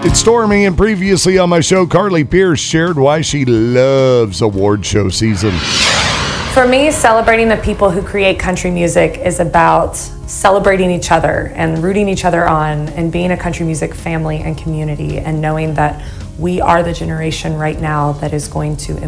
It's Stormy, and previously on my show, Carly Pierce shared why she loves award show season. For me, celebrating the people who create country music is about celebrating each other and rooting each other on and being a country music family and community and knowing that we are the generation right now that is going to